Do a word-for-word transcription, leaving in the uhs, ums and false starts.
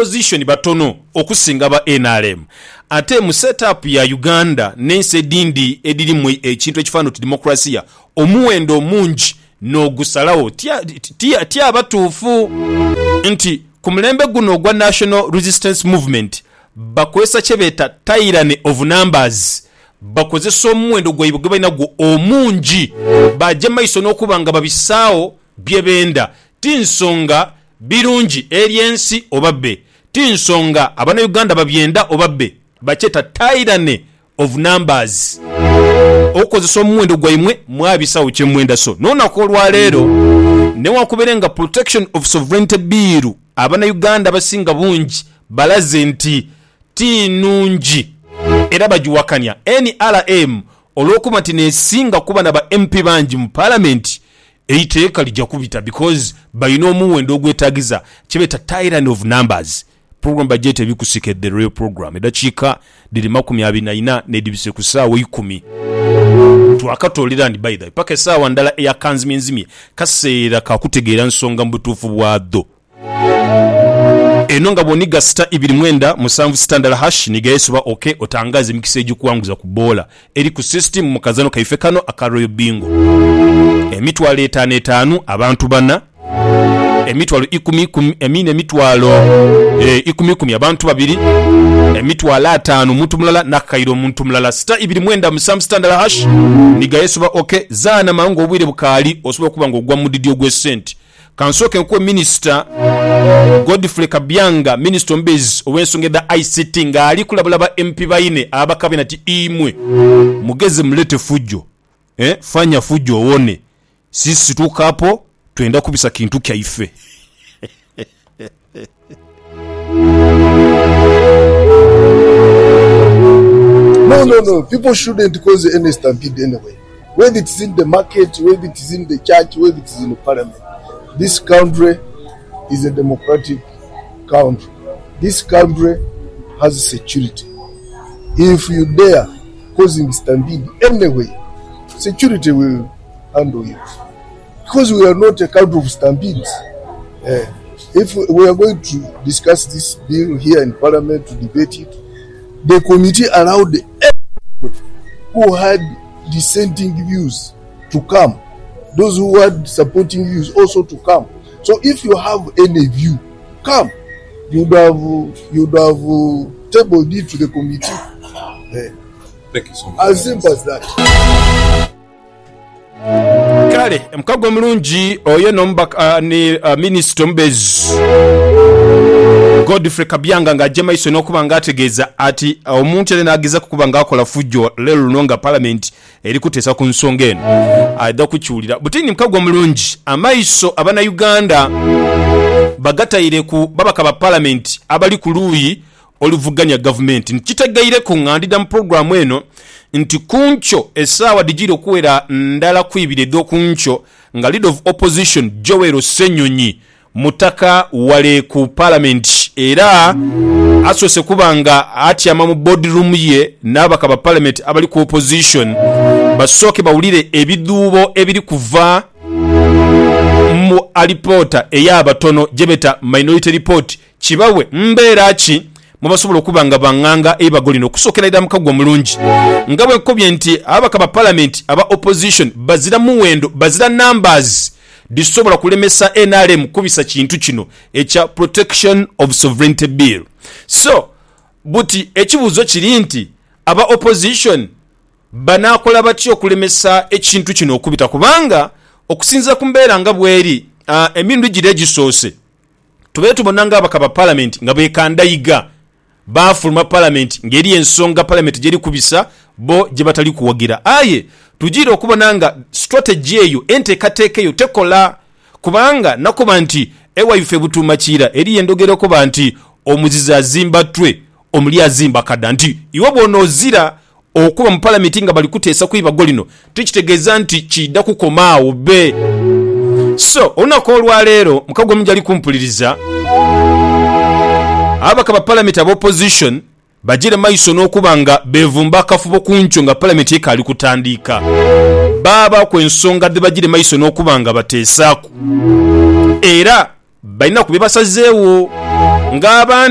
opposition batono okusinga ba N R M ate mu setup ya Uganda n'ensi edindi edirimu ekintu ekifano ti demokrasia omuwendo mungi no gusalawo tia tia, tia batuufu nti ku mulembe guno gwa National Resistance Movement bakwesa chebeta tyranny of numbers bakozesa omuwendo gwaibo gwe balina gwo omungi bajja maiso n'okubanga babisaawo byebenda tinsonga birungi aliensi obabbe tinsonga abana Uganda babyenda obabbe bacheta tyranny of numbers okozesa omuwendo gwaimwe mwabisaawo kyemwenda so nona kolwa leero newakuberenga protection of sovereignty bill abana Uganda basinga bungi balaze nti tinungi era bajuwakanya N R M olw'okuba nti nesinga kuba na ba M P bangi mu parliament eiteeka lijja kubita because bayina omuwendo ogwetaagiza kibeta tyranny of numbers program budget ebikusike the real program edakiika diri makumi abiri na ina nedibise ku ssaawa ikumi twakatolera ndi by the paka essaawa ndala eya kanzimenzimye kaseera kakutegeera nsonga mu butuufu bwaddo enonga boniga star ibiri mwenda musanvu standard hash nigayesuba okay otangaze mikise ejikuwanguza ku bola eri ku system mukazano kaife kano akaroyo bingo emitwalo etaano etaano abantu bana emitwalo ikumi ikumi emine emitwalo e, ikumi ikumi abantu babiri emitwalo ataano muntu mulala nakairo muntu mulala star ibiri mwenda musanvu standard hash nigayesuba okay zana mango obwire bukali osobola kuba ngo gwa mudidi ogwe sent kansoke nkuwe minister Godfrey Kabyanga minister mbezi owensonge da I C T nga ali kulabula ba M P baine aba cabinet imwe mugeze mlete fujo eh fanya fujo one sisi tukapo twenda kubisa kintu kyaife no no no people shouldn't cause any stampede anyway whether it is in the market whether it is in the church whether it is in the parliament. This country is a democratic country. This country has security. If you dare causing stampede anyway, security will handle you. Because we are not a country of stampedes. Uh, if we are going to discuss this bill here in Parliament to debate it, the committee allowed everyone who had dissenting views to come. Those who are supporting views also to come. So if you have any view, come. You'd have you'd have uh, tabled it to the committee. Uh, Thank you so much. As simple as that. Kale mkagwa mulungi oyo nombaka uh, ni uh, minister mbezi Godfrey Kabyanga nga jema iso nokuba ngategeza ati omuntu ene agiza kukuba ngakola fujo lero lunonga parliament eri kutesa ku nsonga eno aida kuchulira butini mkagwa mulungi amaiso abana Uganda bagatayire ku babaka ba parliament abali kuluyi oluvuganya government nkitegayire ku ngandida mu program eno nti kuncho esawa dijiro kuwera ndala kwibire do kuncho nga leader of opposition Joel Senyonyi mutaka wale ku parliament era asose kubanga ati amamu boardroom ye nabaka ba parliament abali ku opposition basoke bawulire ebidubo ebiri kuva mu alipota eyabatono jebeta minority report kibawe mbeera ki mubasobola okubanga banganga ebagolino kusokera ida mukagwa mulungi ngabwe nkobye nti abaka ba parliament aba opposition bazira muwendo bazira numbers disobola kulemesa N R M kubisa kintu kino echa protection of sovereignty bill. So buti ekibuzo kiri nti aba opposition banakola batyo okulemesa ekintu kino okubita kubanga okusinza kumbeera nga bweri uh, emindu gire gisose tube tubonanga abaka ba parliament nga bekandayiga bafuluma parliament ngeri ensonga parliament jeri kubisa bo je batali kuwagira aye tujira okubonanga strategy eyo enteekateeka eyo tekola kubanga nakuba nti ewa ife butumakira eri endogero kuba nti omuziza azimba twe omuli azimba kada nti iwe bonozira okuba mu parliament nga bali kuteesa kuiba golino tukitegeeza nti kida kukomaawo be so onakolwa leero mukagwa mujali kumpuliriza abaka ba parliament aba opposition bajire maiso n'okubanga bevumba kafubo kuncho nga parliament ekali kutandika baba kwensonga de bajire maiso n'okubanga bateesako era balina kubibasazeewo ng'abandi